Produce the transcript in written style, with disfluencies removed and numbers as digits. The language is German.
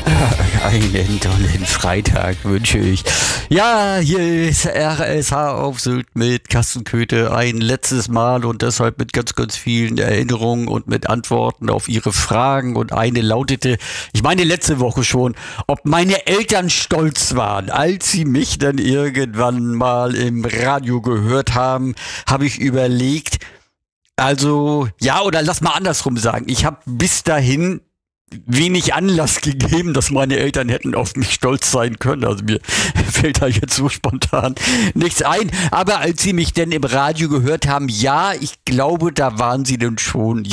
Einen tollen Freitag wünsche ich. Ja, hier ist RSH auf Sylt mit Carsten Köthe ein letztes Mal und deshalb mit ganz, ganz vielen Erinnerungen und mit Antworten auf Ihre Fragen. Und eine lautete, ich meine letzte Woche schon, ob meine Eltern stolz waren. Als sie mich dann irgendwann mal im Radio gehört haben, habe ich überlegt, also ja, oder lass mal andersrum sagen. Ich habe bis dahin wenig Anlass gegeben, dass meine Eltern hätten auf mich stolz sein können. Also mir fällt da jetzt so spontan nichts ein. Aber als sie mich denn im Radio gehört haben, ja, ich glaube, da waren sie dann schon